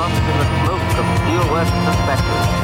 lost in the smoke of Steel West suspected.